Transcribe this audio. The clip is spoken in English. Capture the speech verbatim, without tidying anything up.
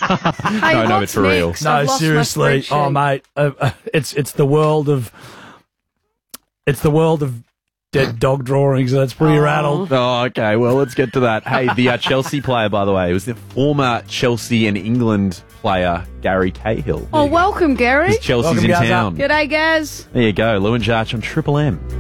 Hey, No, no, what's but for real. next? I've No, lost my seriously. spreadsheet. Oh, mate, uh, uh, it's it's the world of it's the world of dead dog drawings. That's pretty Oh. rattled. Oh, okay. Well, let's get to that. Hey, the uh, Chelsea player, by the way, it was the former Chelsea and England player, Gary Cahill. Oh, welcome, Gary. Because Chelsea's Welcome, in Gaza. town. G'day, Gaz. There you go. Lou and Jarch on Triple M.